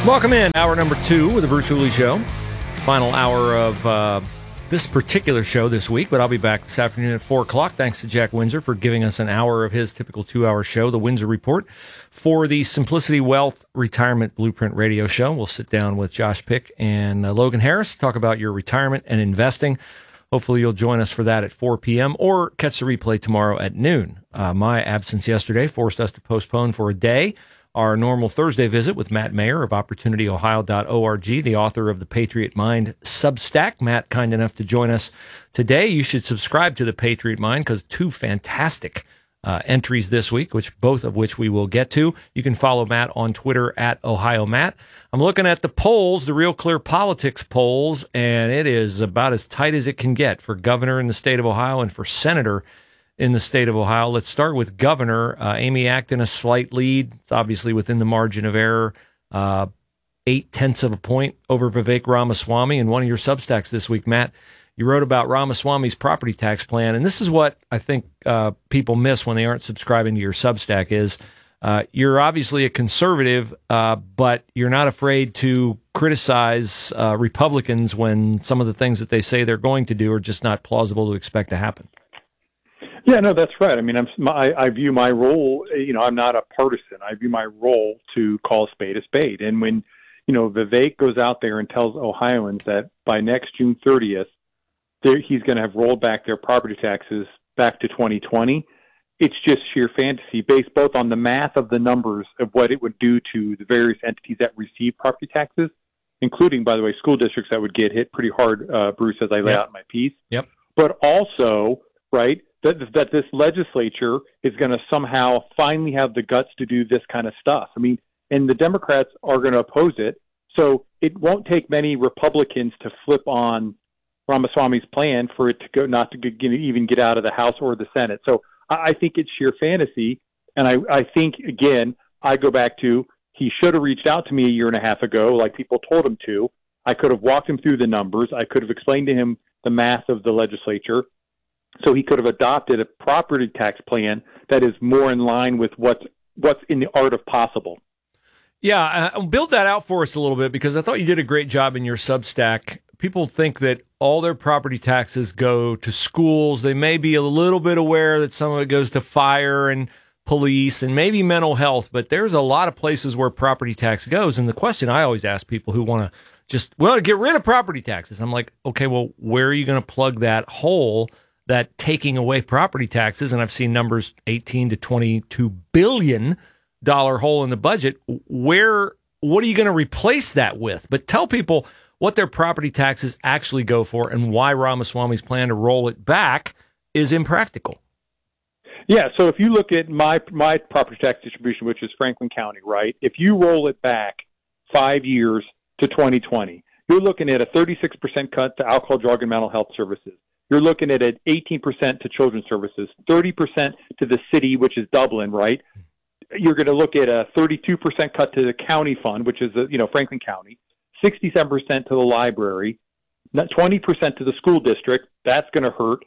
Welcome in. Hour number 2 with the Bruce Hooley Show. Final hour of this particular show this week, but I'll be back this afternoon at 4 o'clock. Thanks to Jack Windsor for giving us an hour of his typical 2-hour show, The Windsor Report, for the Simplicity Wealth Retirement Blueprint Radio Show. We'll sit down with Josh Pick and Logan Harris, talk about your retirement and investing. Hopefully you'll join us for that at 4 p.m. or catch the replay tomorrow at noon. My absence yesterday forced us to postpone for a day our normal Thursday visit with Matt Mayer of OpportunityOhio.org, the author of the Patriot Mind Substack. Matt, kind enough to join us today. You should subscribe to the Patriot Mind because 2 fantastic entries this week, both of which we will get to. You can follow Matt on Twitter at OhioMatt. I'm looking at the polls, the Real Clear Politics polls, and it is about as tight as it can get for governor in the state of Ohio and for senator in the state of Ohio. Let's start with governor. Amy Acton, a slight lead. It's obviously within the margin of error. 0.8 of a point over Vivek Ramaswamy. In one of your Substacks this week, Matt, you wrote about Ramaswamy's property tax plan. And this is what I think people miss when they aren't subscribing to your Substack is you're obviously a conservative, but you're not afraid to criticize Republicans when some of the things that they say they're going to do are just not plausible to expect to happen. Yeah, no, that's right. I mean, I view my role, I'm not a partisan. I view my role to call a spade. And when, Vivek goes out there and tells Ohioans that by next June 30th, he's going to have rolled back their property taxes back to 2020, it's just sheer fantasy based both on the math of the numbers of what it would do to the various entities that receive property taxes, including, by the way, school districts that would get hit pretty hard, Bruce, as I lay out in my piece. Yep. But also, right, that this legislature is going to somehow finally have the guts to do this kind of stuff. I mean, and the Democrats are going to oppose it. So it won't take many Republicans to flip on Ramaswamy's plan for it to go, not to even get out of the House or the Senate. So I think it's sheer fantasy. And I think, again, I go back to he should have reached out to me a year and a half ago, like people told him to. I could have walked him through the numbers. I could have explained to him the math of the legislature. So he could have adopted a property tax plan that is more in line with what's in the art of possible. Yeah, build that out for us a little bit because I thought you did a great job in your Substack. People think that all their property taxes go to schools. They may be a little bit aware that some of it goes to fire and police and maybe mental health, but there's a lot of places where property tax goes. And the question I always ask people who want to get rid of property taxes, I'm like, okay, well, where are you going to plug that hole? That taking away property taxes, and I've seen numbers $18 to $22 billion hole in the budget. What are you going to replace that with? But tell people what their property taxes actually go for and why Ramaswamy's plan to roll it back is impractical. Yeah, so if you look at my property tax distribution, which is Franklin County, right? If you roll it back 5 years to 2020, you're looking at a 36% cut to alcohol, drug, and mental health services. You're looking at an 18% to children's services, 30% to the city, which is Dublin, right? You're going to look at a 32% cut to the county fund, which is, Franklin County, 67% to the library, 20% to the school district. That's going to hurt.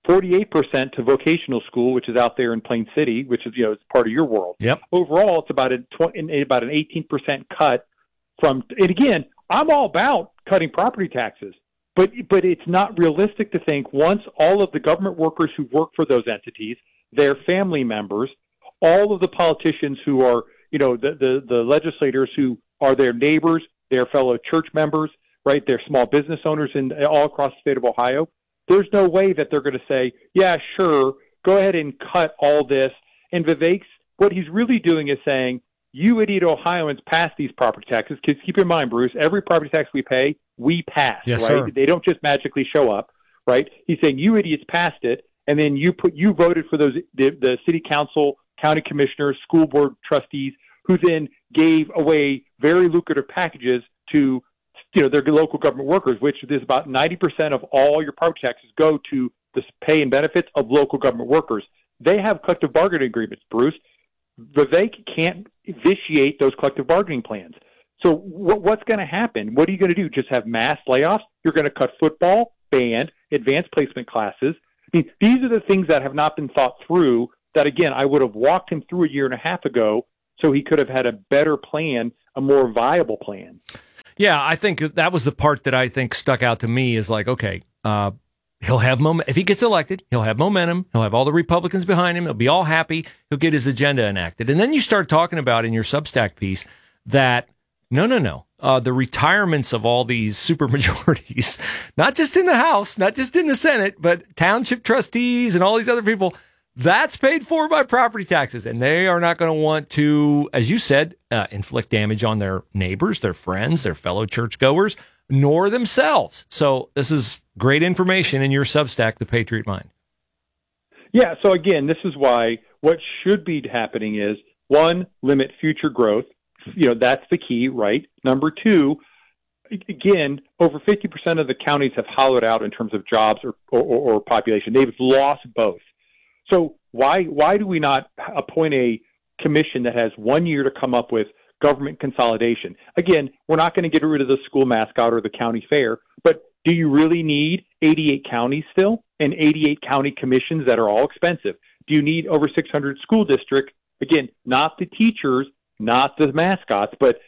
48% to vocational school, which is out there in Plain City, which is, it's part of your world. Yep. Overall, it's about an 18% cut from, and again, I'm all about cutting property taxes. But it's not realistic to think once all of the government workers who work for those entities, their family members, all of the politicians who are, the legislators who are their neighbors, their fellow church members, right, their small business owners all across the state of Ohio, there's no way that they're going to say, yeah, sure, go ahead and cut all this. And what he's really doing is saying, you idiot Ohioans pass these property taxes. Because keep in mind, Bruce, every property tax we pay, we pass, yes, right? Sir. They don't just magically show up, right? He's saying you idiots passed it, and then you voted for the city council, county commissioners, school board trustees, who then gave away very lucrative packages to their local government workers, which is about 90% of all your property taxes go to the pay and benefits of local government workers. They have collective bargaining agreements, Bruce. Vivek can't vitiate those collective bargaining plans. So what's going to happen? What are you going to do? Just have mass layoffs? You're going to cut football, band, advanced placement classes. I mean, these are the things that have not been thought through that, again, I would have walked him through a year and a half ago so he could have had a better plan, a more viable plan. Yeah, I think that was the part that I think stuck out to me is like, okay, he'll have if he gets elected, he'll have momentum. He'll have all the Republicans behind him. He'll be all happy. He'll get his agenda enacted. And then you start talking about in your Substack piece that no. The retirements of all these supermajorities, not just in the House, not just in the Senate, but township trustees and all these other people, that's paid for by property taxes. And they are not going to want to, as you said, inflict damage on their neighbors, their friends, their fellow churchgoers, nor themselves. So this is great information in your Substack, The Patriot Mind. Yeah. So again, this is why what should be happening is, one, limit future growth. That's the key, right? Number two, again, over 50% of the counties have hollowed out in terms of jobs or population. They've lost both. So why do we not appoint a commission that has 1 year to come up with government consolidation? Again, we're not going to get rid of the school mascot or the county fair, but do you really need 88 counties still and 88 county commissions that are all expensive? Do you need over 600 school districts? Again, not the teachers, not the mascots, but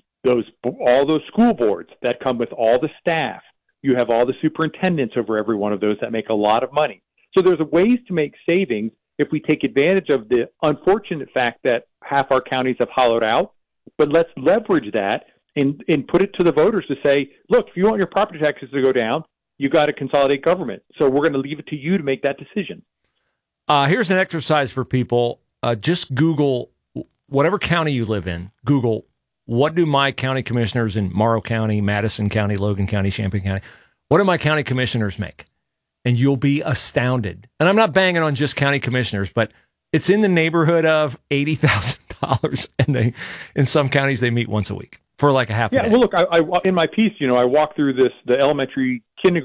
all those school boards that come with all the staff. You have all the superintendents over every one of those that make a lot of money. So there's ways to make savings if we take advantage of the unfortunate fact that half our counties have hollowed out. But let's leverage that and put it to the voters to say, look, if you want your property taxes to go down, you got to consolidate government. So we're going to leave it to you to make that decision. Here's an exercise for people. Just Google whatever county you live in. Google, what do my county commissioners in Morrow County, Madison County, Logan County, Champaign County, what do my county commissioners make? And you'll be astounded. And I'm not banging on just county commissioners, but it's in the neighborhood of $80,000. And in some counties, they meet once a week for like a half a day. Yeah, well, look, I in my piece, I walk through the elementary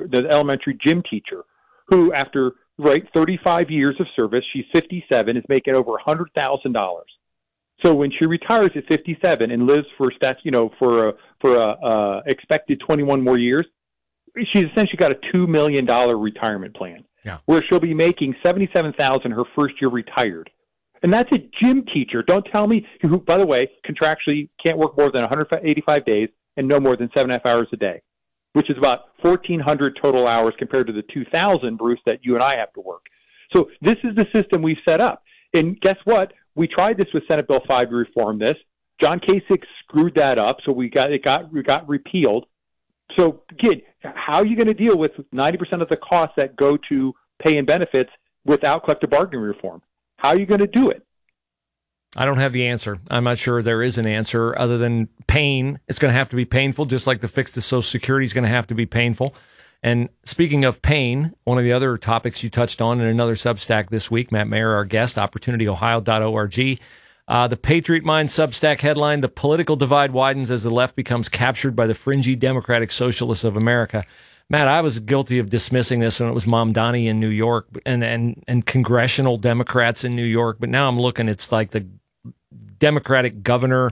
gym teacher who, after 35 years of service, she's 57, is making over $100,000. So when she retires at 57 and lives for expected 21 more years, she's essentially got a $2 million retirement plan, where she'll be making $77,000 her first year retired. And that's a gym teacher. Don't tell me, who, by the way, contractually can't work more than 185 days and no more than 7.5 hours a day, which is about 1,400 total hours compared to the 2,000, Bruce, that you and I have to work. So this is the system we've set up. And guess what? We tried this with Senate Bill 5 to reform this. John Kasich screwed that up, so it got repealed. So again, how are you going to deal with 90% of the costs that go to pay and benefits without collective bargaining reform? How are you going to do it? I don't have the answer. I'm not sure there is an answer other than pain. It's going to have to be painful, just like the fix to Social Security is going to have to be painful. And speaking of pain, one of the other topics you touched on in another Substack this week, Matt Mayer, our guest, opportunityohio.org. The Patriot Mind Substack headline, "The political divide widens as the left becomes captured by the fringy Democratic Socialists of America." Matt, I was guilty of dismissing this when it was Mamdani in New York and congressional Democrats in New York. But now I'm looking, it's like the Democratic governor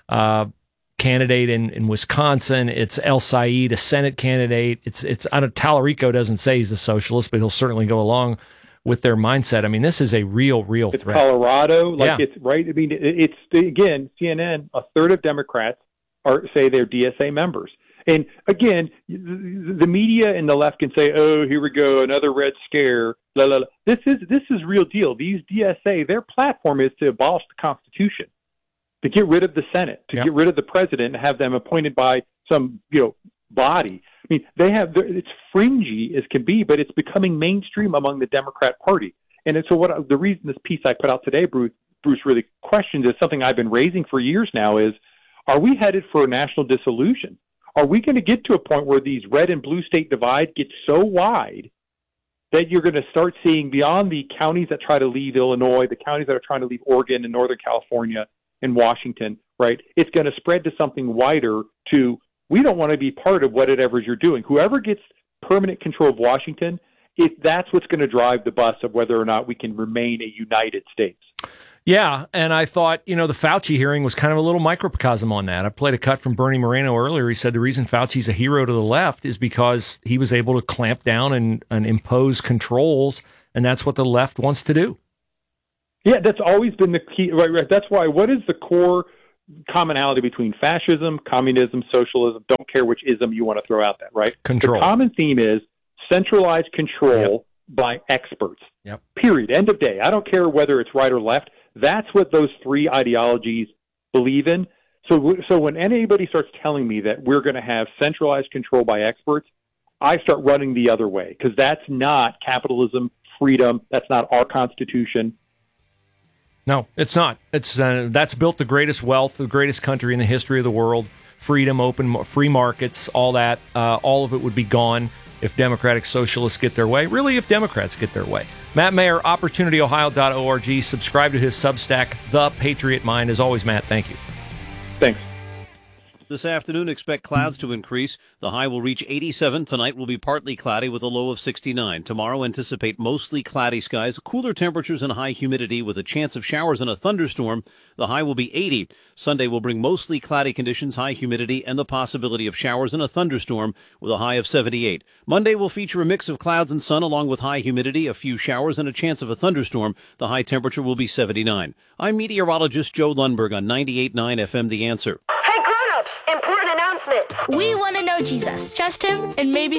candidate in Wisconsin. It's El Said, a Senate candidate. It's Tallarico doesn't say he's a socialist, but he'll certainly go along with their mindset. I mean, this is a real threat. It's Colorado, it's right. I mean, it's again, CNN, a third of Democrats say they're DSA members. And again, the media and the left can say, "Oh, here we go, another Red Scare." La, la, la. This is real deal. These DSA, their platform is to abolish the Constitution, to get rid of the Senate, to get rid of the president, and have them appointed by some body. I mean, it's fringy as can be, but it's becoming mainstream among the Democrat Party. And so the reason this piece I put out today, Bruce really questions, is something I've been raising for years now, is, are we headed for a national dissolution? Are we going to get to a point where these red and blue state divide gets so wide that you're going to start seeing beyond the counties that try to leave Illinois, the counties that are trying to leave Oregon and Northern California and Washington, right? It's going to spread to something wider to, we don't want to be part of whatever you're doing. Whoever gets permanent control of Washington, that's what's going to drive the bus of whether or not we can remain a united states. Yeah, and I thought, the Fauci hearing was kind of a little microcosm on that. I played a cut from Bernie Moreno earlier. He said the reason Fauci's a hero to the left is because he was able to clamp down and impose controls, and that's what the left wants to do. Yeah, that's always been the key. Right. That's why. What is the core commonality between fascism, communism, socialism? Don't care which ism you want to throw out there, right? Control. The common theme is centralized control by experts. Yep. Period. End of day. I don't care whether it's right or left. That's what those three ideologies believe in. So when anybody starts telling me that we're going to have centralized control by experts, I start running the other way, because that's not capitalism, freedom. That's not our Constitution. No, it's not. It's that's built the greatest wealth, the greatest country in the history of the world. Freedom, open, free markets, all that. All of it would be gone if Democratic Socialists get their way. Really, if Democrats get their way. Matt Mayer, OpportunityOhio.org. Subscribe to his Substack, The Patriot Mind. As always, Matt, thank you. Thanks. This afternoon, expect clouds to increase. The high will reach 87. Tonight will be partly cloudy with a low of 69. Tomorrow, anticipate mostly cloudy skies, cooler temperatures and high humidity with a chance of showers and a thunderstorm. The high will be 80. Sunday will bring mostly cloudy conditions, high humidity, and the possibility of showers and a thunderstorm with a high of 78. Monday will feature a mix of clouds and sun along with high humidity, a few showers, and a chance of a thunderstorm. The high temperature will be 79. I'm meteorologist Joe Lundberg on 98.9 FM The Answer. Important announcement. We want to know Jesus. Trust him and maybe